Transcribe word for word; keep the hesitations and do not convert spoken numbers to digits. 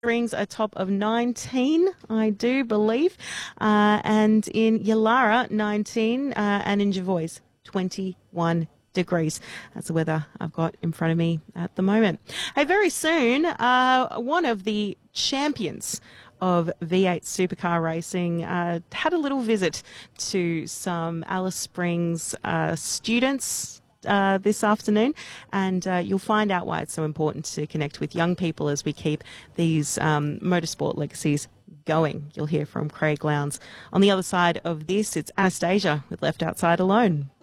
Springs a top of nineteen, I do believe, uh, and in Yalara nineteen, uh, and in Jervois twenty-one degrees. That's the weather I've got in front of me at the moment. Hey, very soon, uh, one of the champions of V eight supercar racing uh, had a little visit to some Alice Springs uh, students Uh, this afternoon, and uh, you'll find out why it's so important to connect with young people as we keep these um, motorsport legacies going. You'll hear from Craig Lowndes. On the other side of this, it's Anastasia with Left Outside Alone.